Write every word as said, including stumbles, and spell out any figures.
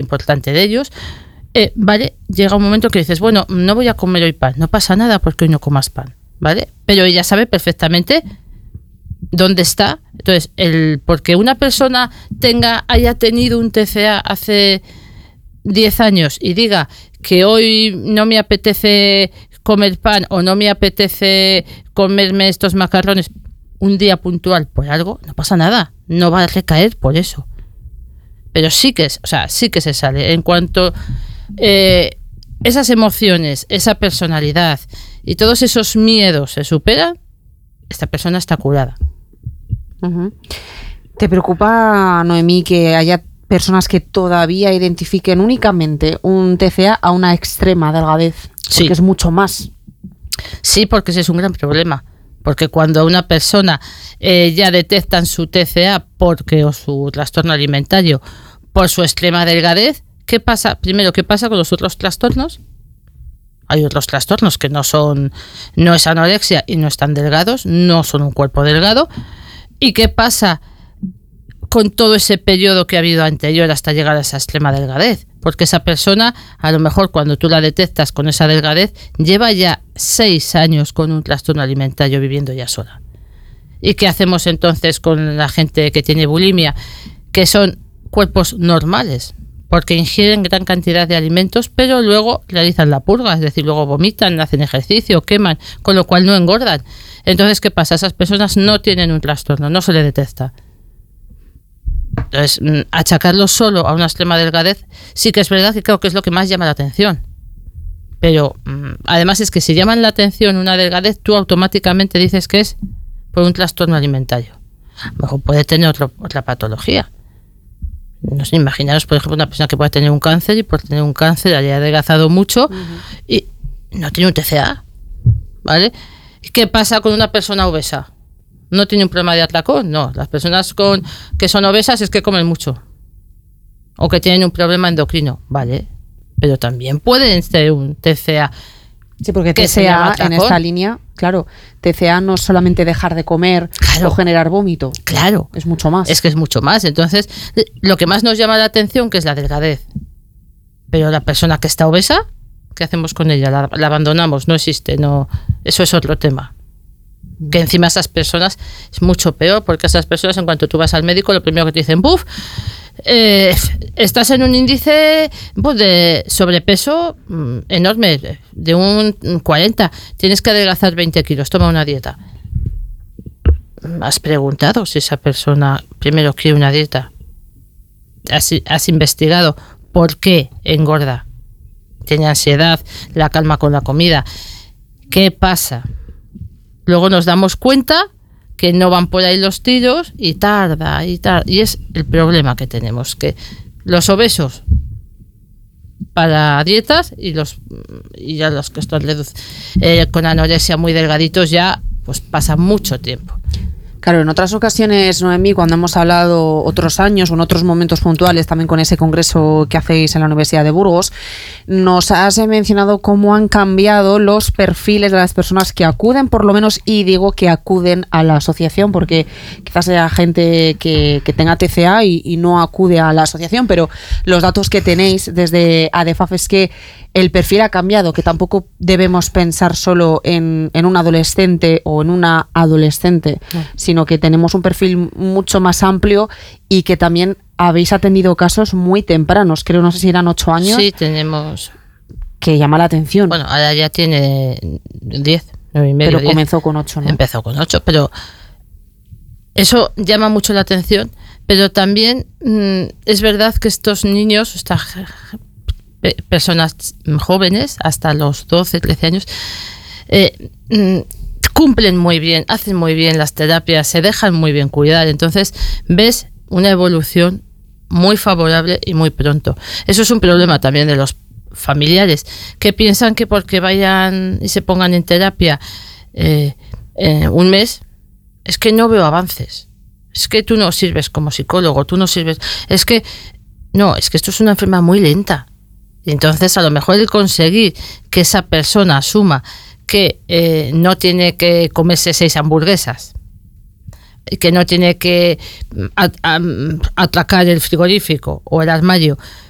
importante de ellos, eh, ¿vale? Llega un momento que dices, bueno, no voy a comer hoy pan, no pasa nada porque hoy no comas pan, ¿vale? Pero ella sabe perfectamente dónde está. Entonces, el porque una persona tenga haya tenido un T C A hace diez años y diga que hoy no me apetece comer pan o no me apetece comerme estos macarrones un día puntual por algo, no pasa nada, no va a recaer por eso. Pero sí que es, o sea, sí que se sale. En cuanto eh, esas emociones, esa personalidad y todos esos miedos se superan, esta persona está curada. Uh-huh. ¿Te preocupa, Noemí, que haya personas que todavía identifiquen únicamente un T C A a una extrema delgadez? Sí. Porque es mucho más. Sí, porque ese es un gran problema. Porque cuando a una persona eh, ya detectan su T C A porque o su trastorno alimentario por su extrema delgadez, ¿qué pasa? Primero, ¿qué pasa con los otros trastornos? Hay otros trastornos que no son, no es anorexia y no están delgados, no son un cuerpo delgado. ¿Y qué pasa con todo ese periodo que ha habido anterior hasta llegar a esa extrema delgadez? Porque esa persona, a lo mejor cuando tú la detectas con esa delgadez, lleva ya seis años con un trastorno alimentario viviendo ya sola. ¿Y qué hacemos entonces con la gente que tiene bulimia? Que son cuerpos normales, porque ingieren gran cantidad de alimentos, pero luego realizan la purga, es decir, luego vomitan, hacen ejercicio, queman, con lo cual no engordan. Entonces, ¿qué pasa? Esas personas no tienen un trastorno, no se le detecta. Entonces, achacarlo solo a una extrema delgadez, sí que es verdad que creo que es lo que más llama la atención. Pero además es que si llaman la atención una delgadez, tú automáticamente dices que es por un trastorno alimentario. A lo mejor puede tener otro, otra patología. No sé, imaginaros, por ejemplo, una persona que pueda tener un cáncer y por tener un cáncer haya adelgazado mucho uh-huh. y no tiene un T C A, ¿vale? ¿Qué pasa con una persona obesa? ¿No tiene un problema de atracón? No, las personas con que son obesas es que comen mucho o que tienen un problema endocrino, ¿vale? Pero también pueden tener un T C A. Sí, porque T C A en esta línea, claro, T C A no es solamente dejar de comer claro. o generar vómito. Claro. Es mucho más. Es que es mucho más. Entonces, lo que más nos llama la atención que es la delgadez. Pero la persona que está obesa, ¿qué hacemos con ella? La, la abandonamos, no existe, no. Eso es otro tema. Que encima esas personas es mucho peor, porque esas personas en cuanto tú vas al médico lo primero que te dicen, buf, eh, estás en un índice buf, de sobrepeso mm, enorme, de un cuarenta, tienes que adelgazar veinte kilos, toma una dieta. ¿Has preguntado si esa persona primero quiere una dieta? ¿Has, has investigado por qué engorda? ¿Tiene ansiedad? ¿La calma con la comida? ¿Qué pasa? Luego nos damos cuenta que no van por ahí los tiros y tarda y tarda. Y es el problema que tenemos, que los obesos para dietas y los y ya los que están eh, con anorexia muy delgaditos ya pues pasan mucho tiempo. Claro, en otras ocasiones, Noemí, cuando hemos hablado otros años o en otros momentos puntuales, también con ese congreso que hacéis en la Universidad de Burgos, nos has mencionado cómo han cambiado los perfiles de las personas que acuden, por lo menos, y digo que acuden a la asociación, porque quizás haya gente que, que tenga T C A y, y no acude a la asociación, pero los datos que tenéis desde ADEFAF es que el perfil ha cambiado, que tampoco debemos pensar solo en, en un adolescente o en una adolescente, no. sino que tenemos un perfil mucho más amplio y que también habéis atendido casos muy tempranos, creo, no sé si eran ocho años. Sí, tenemos. Que llama la atención. Bueno, ahora ya tiene diez, nueve y medio. Pero diez. Comenzó con ocho, ¿no? Empezó con ocho, pero eso llama mucho la atención, pero también mmm, es verdad que estos niños, estas personas jóvenes, hasta los doce, trece años, eh, mmm, cumplen muy bien, hacen muy bien las terapias, se dejan muy bien cuidar, entonces ves una evolución muy favorable y muy pronto. Eso es un problema también de los familiares, que piensan que porque vayan y se pongan en terapia eh, eh, un mes, es que no veo avances, es que tú no sirves como psicólogo, tú no sirves, es que no, es que esto es una enfermedad muy lenta. Y entonces a lo mejor el conseguir que esa persona asuma que eh, no tiene que comerse seis hamburguesas, que no tiene que a, a, atracar el frigorífico o el armario